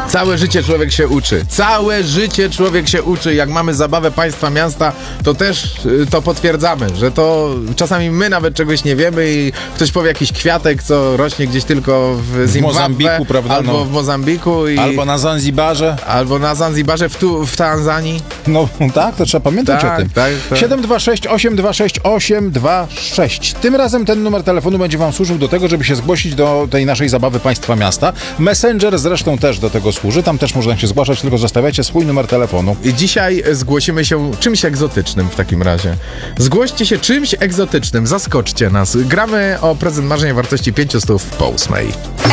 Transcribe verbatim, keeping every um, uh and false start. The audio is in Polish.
Całe życie człowiek się uczy. Całe życie człowiek się uczy. Jak mamy zabawę państwa miasta, to też y, to potwierdzamy, że to czasami my nawet czegoś nie wiemy i ktoś powie jakiś kwiatek, co rośnie gdzieś tylko w Zimbabwe, w Mozambiku, prawda? Albo No. w Mozambiku. I, Albo na Zanzibarze. albo na Zanzibarze, w, tu, w Tanzanii. No tak, to trzeba pamiętać Tak, o tym. tak, tak. siedem dwa sześć, osiem dwa sześć, osiem dwa sześć. Tym razem ten numer telefonu będzie wam służył do tego, żeby się zgłosić do tej naszej zabawy państwa miasta. Messenger zresztą też do tego służy. Tam też można się zgłaszać, tylko zostawiacie swój numer telefonu. I dzisiaj zgłosimy się czymś egzotycznym w takim razie. Zgłoście się czymś egzotycznym, zaskoczcie nas. Gramy o prezent marzeń o wartości pięciuset po ósmej.